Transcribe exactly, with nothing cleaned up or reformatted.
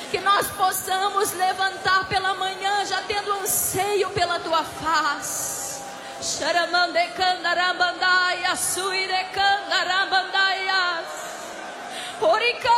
Que nós possamos levantar pela manhã já tendo anseio pela tua face. Xaramandecandarabandaia, suirecandarabandaia. Orica